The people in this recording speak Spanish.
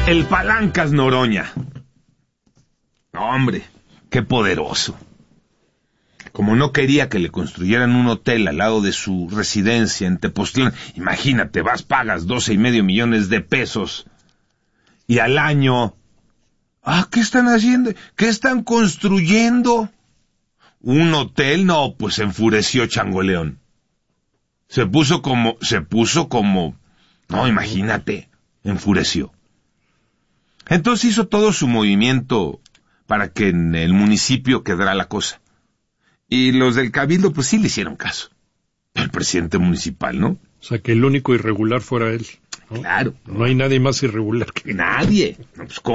El Palancas Noroña. Hombre, qué poderoso. Como no quería que le construyeran un hotel al lado de su residencia en Tepoztlán, imagínate, pagas 12.5 millones de pesos. Y al año... ¿qué están haciendo? ¿Qué están construyendo? ¿Un hotel? No, pues se enfureció Changoleón. Se puso como... No, imagínate, enfureció. Entonces hizo todo su movimiento para que en el municipio quedara la cosa. Y los del Cabildo, pues sí le hicieron caso. El presidente municipal, ¿no? O sea, que el único irregular fuera él, ¿no? Claro. No hay nadie más irregular que nadie. No, pues,